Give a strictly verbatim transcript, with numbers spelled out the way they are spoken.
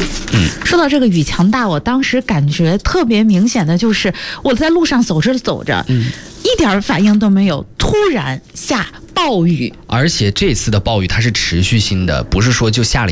嗯，说到这个雨强大，我当时感觉特别明显的就是我在路上走着走着，嗯，一点反应都没有，突然下暴雨， 而且这次的暴雨它是持续性的，不是说就下了